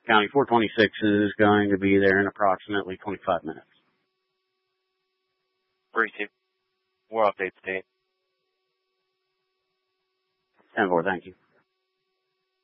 County 426 is going to be there in approximately 25 minutes. 3-2. We'll update the date. 10-4, thank you.